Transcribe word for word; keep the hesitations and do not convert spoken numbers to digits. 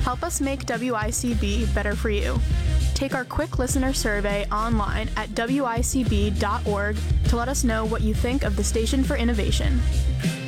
Help us make W I C B better for you. Take our quick listener survey online at W I C B dot org to let us know what you think of the Station for Innovation.